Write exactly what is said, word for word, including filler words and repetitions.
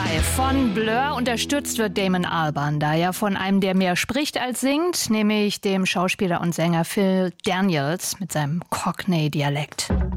zwei von Blur. Unterstützt wird Damon Albarn da ja von einem, der mehr spricht als singt, nämlich dem Schauspieler und Sänger Phil Daniels mit seinem Cockney-Dialekt.